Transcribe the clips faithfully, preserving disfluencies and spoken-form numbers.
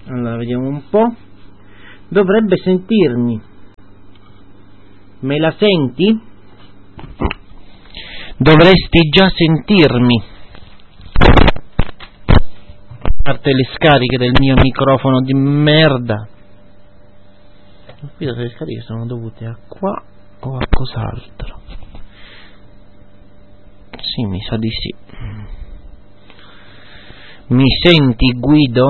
Allora, vediamo un po'. Dovrebbe sentirmi. Me la senti? Dovresti già sentirmi. A parte le scariche del mio microfono di merda. Non vedo se le scariche sono dovute a qua o a cos'altro. Sì, mi sa di sì. Mi senti, Guido?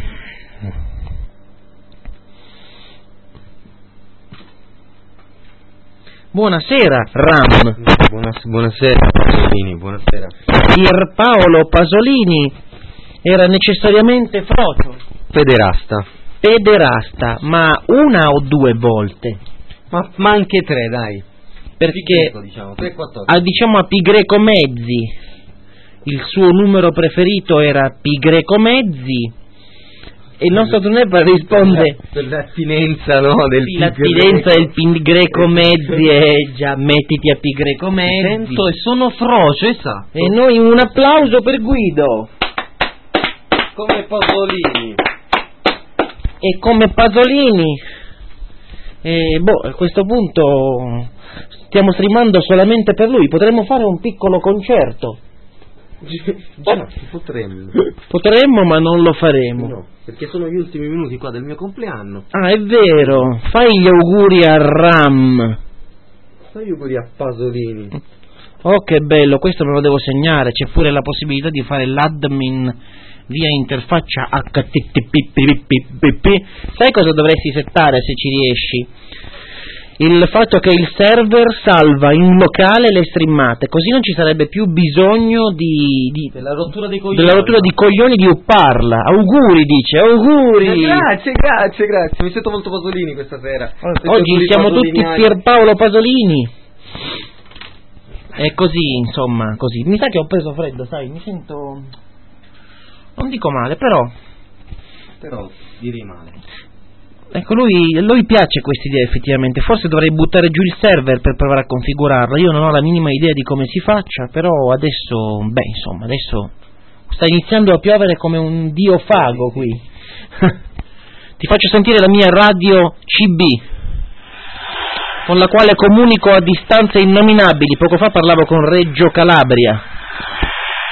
Buonasera, Ram. Buonas- buonasera, Pasolini, buonasera. Pierpaolo Pasolini era necessariamente frocio. Pederasta. Pederasta, ma una o due volte? Ma, ma anche tre, dai. Perché, Greco, diciamo, tre, quattordici. a, diciamo a pi greco mezzi. Il suo numero preferito era pi greco mezzi. E il nostro Tuneppa risponde per l'attinenza, no, del sì, l'attinenza del pi greco mezzi e già mettiti a pi greco mezzi. Sento e sono frocio, esatto. E noi un applauso per Guido. Come Pasolini. E come Pasolini. E boh, a questo punto stiamo streamando solamente per lui. Potremmo fare un piccolo concerto. Già, potremmo. Potremmo, ma non lo faremo. No, perché sono gli ultimi minuti qua del mio compleanno. Ah, è vero. Fai gli auguri a Ram. Fai gli auguri a Pasolini. Oh, che bello, questo me lo devo segnare. C'è pure la possibilità di fare l'admin via interfaccia acca ti ti pi pi pi pi pi. Sai cosa dovresti settare se ci riesci? Il fatto che il server salva in locale le streamate, così non ci sarebbe più bisogno di, di della rottura dei coglioni. Della rottura di coglioni di upparla. Auguri, dice, auguri. Eh, grazie, grazie, grazie. Mi sento molto Pasolini questa sera. Oggi siamo tutti Pierpaolo Pasolini. E così, insomma, così. Mi sa che ho preso freddo, sai, mi sento, non dico male, però Però direi male. Ecco, lui, lui piace questa idea effettivamente. Forse dovrei buttare giù il server per provare a configurarla. Io non ho la minima idea di come si faccia, però adesso, beh, insomma, adesso sta iniziando a piovere come un dio fago qui. Ti faccio sentire la mia radio C B, con la quale comunico a distanze innominabili. Poco fa parlavo con Reggio Calabria.